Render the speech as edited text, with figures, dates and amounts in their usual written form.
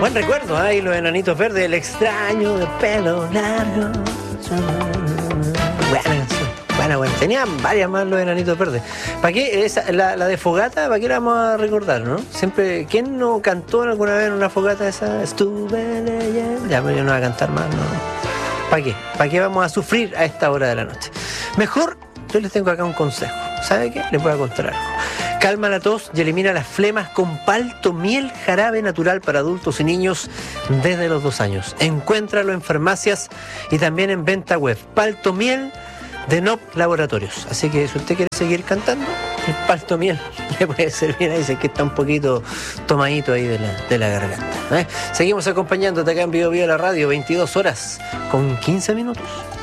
Buen recuerdo, ahí los Enanitos Verdes, el extraño de pelo largo. Buena canción, buena. Tenían varias más los Enanitos Verdes. ¿Para qué? La de Fogata, ¿para qué la vamos a recordar, no? Siempre, ¿quién no cantó alguna vez en una fogata esa? Estuve leyendo. Ya, pero yo no voy a cantar más, no. ¿Para qué? ¿Para qué vamos a sufrir a esta hora de la noche? Mejor, yo les tengo acá un consejo. ¿Sabe qué? Les voy a contar algo. Calma la tos y elimina las flemas con Paltomiel, jarabe natural para adultos y niños desde los 2 años. Encuéntralo en farmacias y también en venta web. Paltomiel de NOP Laboratorios. Así que si usted quiere seguir cantando, el Paltomiel le puede servir. Ahí dice que está un poquito tomadito ahí de la garganta. Seguimos acompañándote acá en Bio Bio la radio, 22 horas con 15 minutos.